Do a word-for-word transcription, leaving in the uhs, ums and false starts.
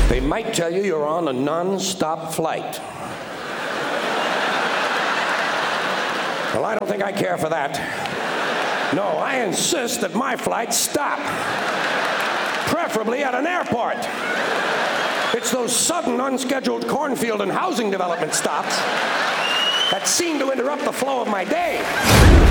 They might tell you you're on a non-stop flight. Well, I don't think I care for that. No, I insist that my flights stop. Preferably at an airport. It's those sudden, unscheduled cornfield and housing development stops that seem to interrupt the flow of my day.